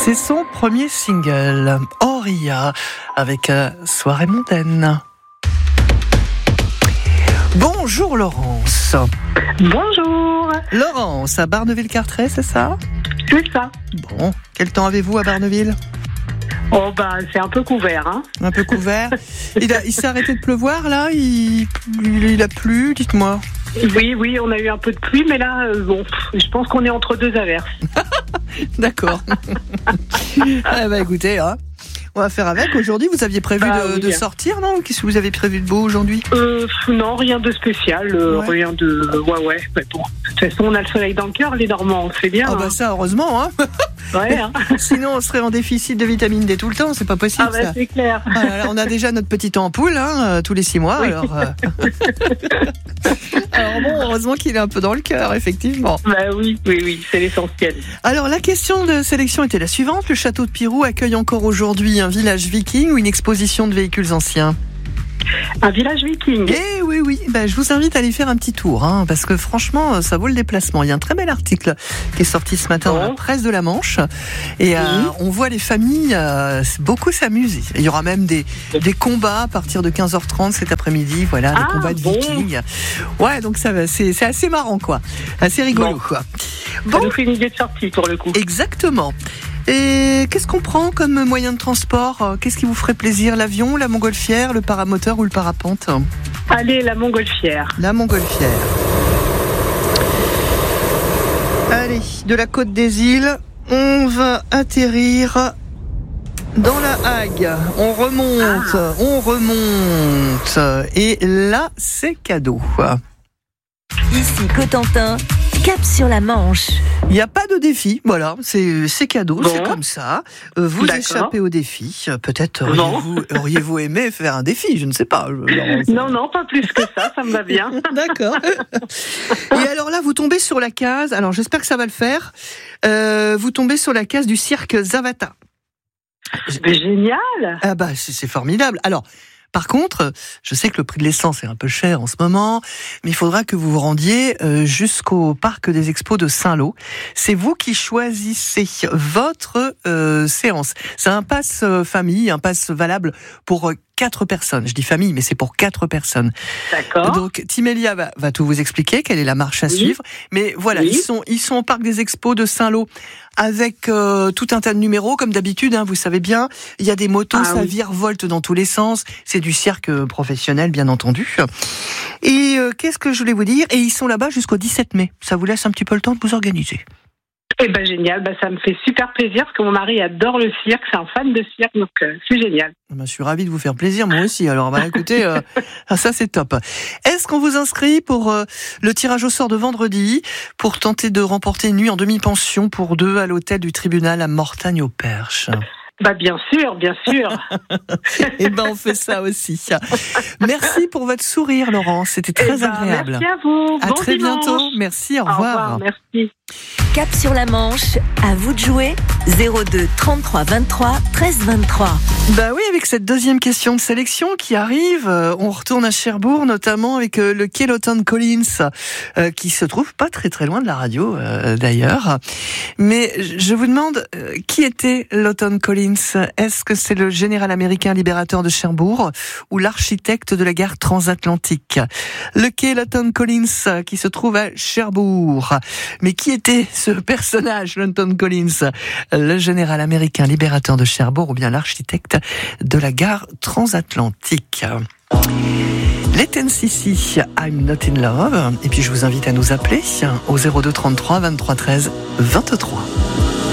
C'est son premier single, Auria, avec Soirée mondaine. Bonjour Laurence. Bonjour. Laurence, à Barneville-Carteret, c'est ça ? C'est ça. Bon, quel temps avez-vous à Barneville ? Oh c'est un peu couvert, hein. Un peu couvert. Il s'est arrêté de pleuvoir là ? Il a plu, dites-moi. Oui, on a eu un peu de pluie, mais là, je pense qu'on est entre deux averses. D'accord. Écoutez, hein, on va faire avec. Aujourd'hui, vous aviez prévu de sortir, non ? Qu'est-ce que vous avez prévu de beau aujourd'hui ? Non, rien de spécial, rien de... Ouais. Mais bon, de toute façon, on a le soleil dans le cœur, les Normands, c'est bien. Ah ça, heureusement, hein. Ouais, hein. Sinon, on serait en déficit de vitamine D tout le temps, c'est pas possible. Ça. C'est clair. Là, on a déjà notre petite ampoule, tous les 6 mois. Oui. Alors bon, heureusement qu'il est un peu dans le cœur, effectivement. Oui, c'est l'essentiel. Alors, la question de sélection était la suivante. Le château de Pirou accueille encore aujourd'hui un village viking ou une exposition de véhicules anciens ? Un village viking. Eh oui. Je vous invite à aller faire un petit tour, parce que franchement, ça vaut le déplacement. Il y a un très bel article qui est sorti ce matin dans la presse de la Manche. Et on voit les familles beaucoup s'amuser. Il y aura même des combats à partir de 15h30 cet après-midi. Voilà, des combats de vikings. Ouais, donc c'est assez marrant, quoi. Assez rigolo, quoi. Ça nous fait une idée de sortie, pour le coup. Exactement. Et qu'est-ce qu'on prend comme moyen de transport ? Qu'est-ce qui vous ferait plaisir ? L'avion, la montgolfière, le paramoteur ou le parapente ? Allez, la montgolfière. La montgolfière. Allez, de la Côte des Îles, on va atterrir dans la Hague. On remonte. Et là, c'est cadeau. Ici Cotentin, cap sur la Manche. Il n'y a pas de défi, voilà, c'est cadeau, c'est comme ça. Vous échappez au défi. Peut-être auriez-vous aimé faire un défi, je ne sais pas. Non, pas plus que ça me va bien. D'accord. Et alors là, vous tombez sur la case, alors j'espère que ça va le faire, vous tombez sur la case du cirque Zavata. Génial. C'est formidable. Alors, par contre, je sais que le prix de l'essence est un peu cher en ce moment, mais il faudra que vous vous rendiez jusqu'au parc des expos de Saint-Lô. C'est vous qui choisissez votre séance. C'est un pass famille, un pass valable pour 4 personnes. Je dis famille, mais c'est pour 4 personnes. D'accord. Donc, Timélia va tout vous expliquer, quelle est la marche à suivre. Mais voilà, ils sont au parc des expos de Saint-Lô avec tout un tas de numéros, comme d'habitude, vous savez bien. Il y a des motos, ça virevolte dans tous les sens. C'est du cirque professionnel, bien entendu. Et qu'est-ce que je voulais vous dire ? Et ils sont là-bas jusqu'au 17 mai. Ça vous laisse un petit peu le temps de vous organiser. Génial, ça me fait super plaisir parce que mon mari adore le cirque, c'est un fan de cirque, donc c'est génial. Je suis ravi de vous faire plaisir, moi aussi. Alors, écoutez, ça c'est top. Est-ce qu'on vous inscrit pour le tirage au sort de vendredi pour tenter de remporter une nuit en demi-pension pour 2 à l'hôtel du tribunal à Mortagne-au-Perche ? Bien sûr. Et on fait ça aussi. Merci pour votre sourire, Laurence. C'était très agréable. Merci à vous. À très bientôt. Merci, au revoir. Merci. Cap sur la Manche, à vous de jouer. 02 33 23 13 23. Oui, avec cette deuxième question de sélection qui arrive, on retourne à Cherbourg, notamment avec le quai Lawton Collins, qui se trouve pas très très loin de la radio d'ailleurs. Mais je vous demande, qui était Lawton Collins ? Est-ce que c'est le général américain libérateur de Cherbourg ou l'architecte de la gare transatlantique ? Le quai Lawton Collins qui se trouve à Cherbourg. Mais qui était ce personnage, Lawton Collins ? Le général américain libérateur de Cherbourg ou bien l'architecte de la gare transatlantique ? Les 10cc, I'm Not in Love. Et puis je vous invite à nous appeler au 02 33 23 13 23.